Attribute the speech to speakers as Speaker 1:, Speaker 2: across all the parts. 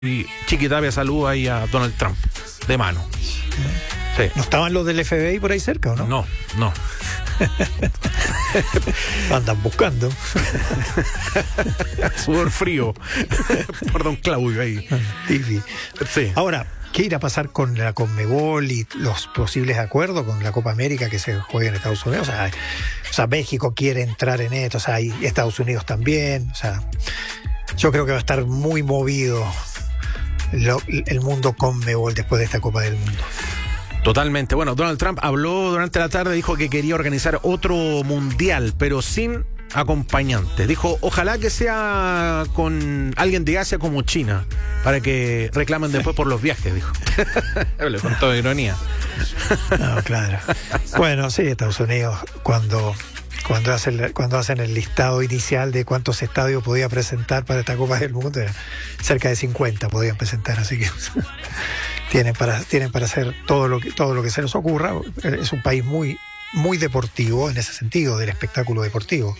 Speaker 1: Y Chiquitapia saluda ahí a Donald Trump, de mano. Sí.
Speaker 2: ¿No estaban los del FBI por ahí cerca o no?
Speaker 1: No.
Speaker 2: Andan buscando.
Speaker 1: Sudor frío. Por don Claudio ahí.
Speaker 2: Tifi.
Speaker 1: Sí.
Speaker 2: Ahora, ¿qué irá a pasar con la Conmebol y los posibles acuerdos con la Copa América que se juega en Estados Unidos? O sea, México quiere entrar en esto, o sea, y Estados Unidos también. O sea, yo creo que va a estar muy movido el mundo Conmebol después de esta Copa del Mundo.
Speaker 1: Totalmente. Bueno, Donald Trump habló durante la tarde, dijo que quería organizar otro mundial, pero sin acompañantes. Dijo, ojalá que sea con alguien de Asia como China, para que reclamen después por los viajes, dijo. Con toda ironía.
Speaker 2: No, claro. Bueno, sí, Estados Unidos, cuando hacen el listado inicial de cuántos estadios podía presentar para esta Copa del Mundo, cerca de 50 podían presentar, así que tienen para hacer todo lo que se les ocurra. Es un país muy, muy deportivo en ese sentido, del espectáculo deportivo.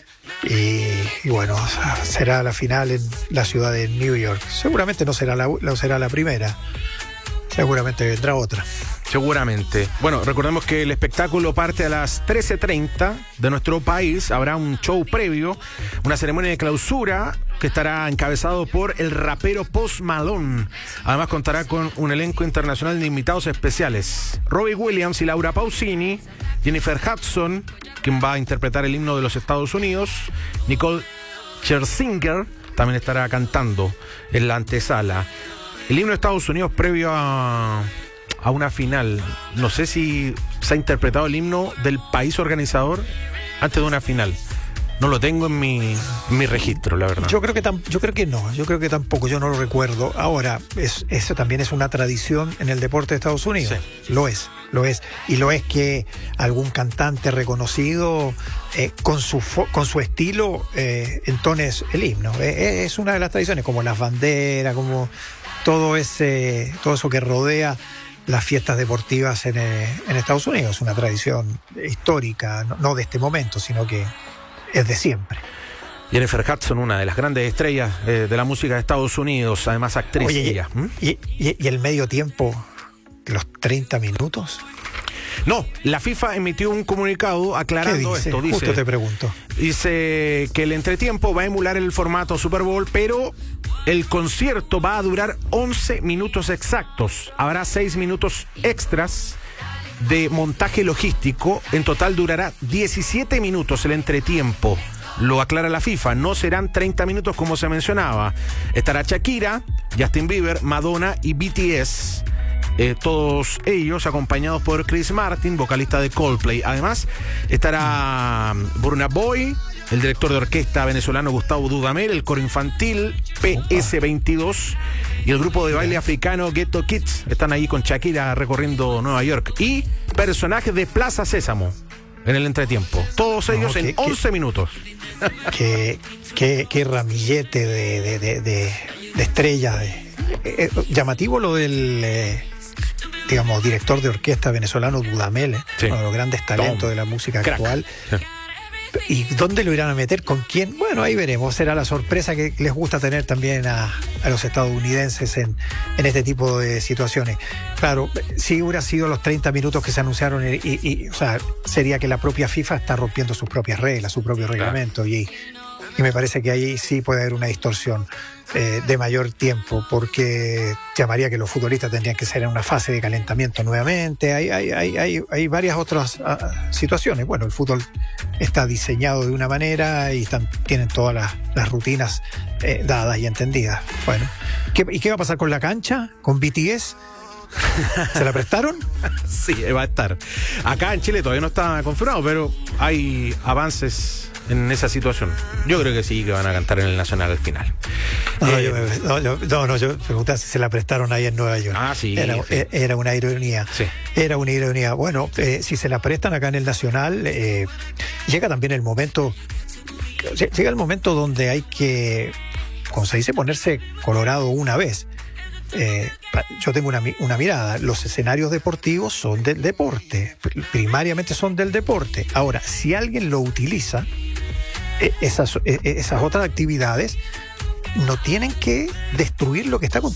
Speaker 2: Y bueno, será la final en la ciudad de New York. Seguramente no será la primera, seguramente vendrá otra.
Speaker 1: Seguramente. Bueno, recordemos que el espectáculo parte a las 13:30 de nuestro país. Habrá un show previo, una ceremonia de clausura que estará encabezado por el rapero Post Malone. Además contará con un elenco internacional de invitados especiales. Robbie Williams y Laura Pausini, Jennifer Hudson, quien va a interpretar el himno de los Estados Unidos, Nicole Scherzinger también estará cantando en la antesala. El himno de Estados Unidos previo a una final. No sé si se ha interpretado el himno del país organizador antes de una final. No lo tengo en mi registro, la verdad.
Speaker 2: Yo creo que no. Yo creo que tampoco. Yo no lo recuerdo. Ahora, eso también es una tradición en el deporte de Estados Unidos. Sí. Lo es. Y lo es que algún cantante reconocido con su estilo entones el himno. Es una de las tradiciones, como las banderas, como todo eso que rodea las fiestas deportivas en Estados Unidos. Es una tradición histórica, no de este momento, sino que es de siempre.
Speaker 1: Jennifer Hudson, una de las grandes estrellas de la música de Estados Unidos, además actriz.
Speaker 2: Oye,
Speaker 1: ella.
Speaker 2: ¿Y el medio tiempo, los 30 minutos?
Speaker 1: No, la FIFA emitió un comunicado aclarando esto.
Speaker 2: Justo te pregunto.
Speaker 1: Dice que el entretiempo va a emular el formato Super Bowl, pero el concierto va a durar 11 minutos exactos. Habrá 6 minutos extras de montaje logístico. En total durará 17 minutos el entretiempo. Lo aclara la FIFA, no serán 30 minutos como se mencionaba. Estará Shakira, Justin Bieber, Madonna y BTS. Todos ellos acompañados por Chris Martin, vocalista de Coldplay. Además estará Burna Boy, el director de orquesta venezolano Gustavo Dudamel, el coro infantil PS22 y el grupo de baile africano Ghetto Kids. Están ahí con Shakira recorriendo Nueva York. Y personajes de Plaza Sésamo en el entretiempo. Todos ellos en 11 minutos. Qué
Speaker 2: ramillete de estrellas. Llamativo lo del director de orquesta venezolano Dudamel,
Speaker 1: sí,
Speaker 2: uno de los grandes talentos de la música actual. ¿Y dónde lo irán a meter? ¿Con quién? Bueno, ahí veremos. Será la sorpresa que les gusta tener también a los estadounidenses en este tipo de situaciones. Claro, si hubiera sido los 30 minutos que se anunciaron, o sea, sería que la propia FIFA está rompiendo sus propias reglas, su propio reglamento, y me parece que ahí sí puede haber una distorsión de mayor tiempo, porque llamaría que los futbolistas tendrían que ser en una fase de calentamiento nuevamente. Hay varias otras situaciones. Bueno, el fútbol está diseñado de una manera y tienen todas las rutinas dadas y entendidas. Bueno, ¿y qué va a pasar con la cancha? ¿Con BTS? ¿Se la prestaron?
Speaker 1: Sí, va a estar. Acá en Chile todavía no está confirmado, pero hay avances en esa situación. Yo creo que sí, que van a cantar en el Nacional al final.
Speaker 2: Yo preguntaba si se la prestaron ahí en Nueva York.
Speaker 1: Sí.
Speaker 2: Era una ironía.
Speaker 1: Sí.
Speaker 2: Era una ironía. Bueno, si se la prestan acá en el Nacional, llega también el momento. Llega el momento donde hay que, como se dice, ponerse colorado una vez. Yo tengo una mirada. Los escenarios deportivos son del deporte, primariamente son del deporte. Ahora, si alguien lo utiliza, esas otras actividades no tienen que destruir lo que está